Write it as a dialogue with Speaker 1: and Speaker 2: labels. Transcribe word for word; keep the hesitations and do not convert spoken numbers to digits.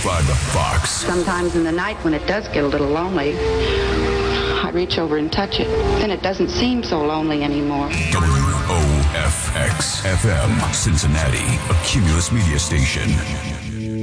Speaker 1: by the Fox.
Speaker 2: Sometimes in the night when it does get a little lonely, I reach over and touch it. Then it doesn't seem so lonely anymore.
Speaker 1: W O F X F M, Cincinnati, a Cumulus media station.